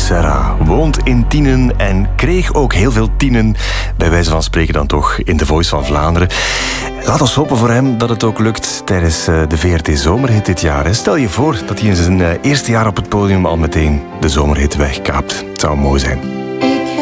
Serra woont in Tienen en kreeg ook heel veel tienen, bij wijze van spreken dan toch, in The Voice van Vlaanderen. Laat ons hopen voor hem dat het ook lukt tijdens de VRT Zomerhit dit jaar. Stel je voor dat hij in zijn eerste jaar op het podium al meteen de Zomerhit wegkaapt. Het zou mooi zijn.